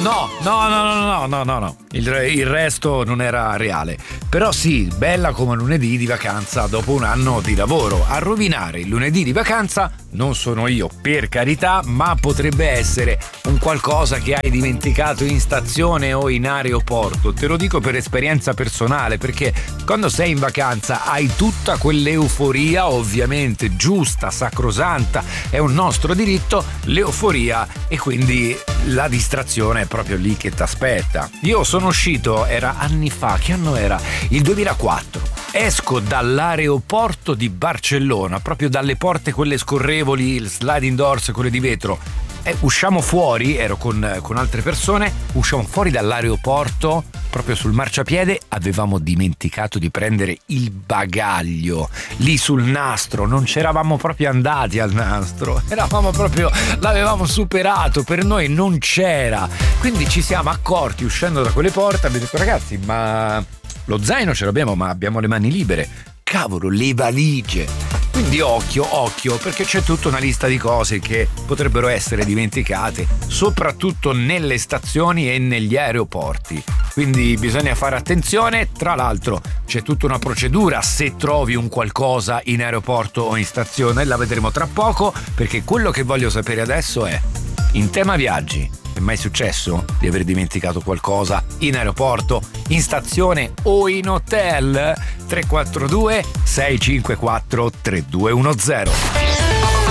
No. Il resto non era reale. Però sì, bella come lunedì di vacanza dopo un anno di lavoro. A rovinare il lunedì di vacanza non sono io, per carità, ma potrebbe essere un qualcosa che hai dimenticato in stazione o in aeroporto. Te lo dico per esperienza personale, perché quando sei in vacanza hai tutta quell'euforia, ovviamente giusta, sacrosanta, è un nostro diritto, l'euforia, e quindi la distrazione è proprio lì che ti aspetta. Io sono uscito, era anni fa, che anno era? Il 2004. Esco dall'aeroporto di Barcellona, proprio dalle porte quelle scorrevoli, il sliding doors, quelle di vetro. Usciamo fuori, ero con altre persone, usciamo fuori dall'aeroporto, proprio sul marciapiede, avevamo dimenticato di prendere il bagaglio lì sul nastro, non c'eravamo proprio andati al nastro, l'avevamo superato, per noi non c'era, quindi ci siamo accorti uscendo da quelle porte, abbiamo detto ragazzi, ma lo zaino ce l'abbiamo, ma abbiamo le mani libere, cavolo, le valigie. Quindi occhio, perché c'è tutta una lista di cose che potrebbero essere dimenticate, soprattutto nelle stazioni e negli aeroporti. Quindi bisogna fare attenzione. Tra l'altro c'è tutta una procedura se trovi un qualcosa in aeroporto o in stazione, la vedremo tra poco, perché quello che voglio sapere adesso è, in tema viaggi, è mai successo di aver dimenticato qualcosa in aeroporto, in stazione o in hotel? 342 654 3210.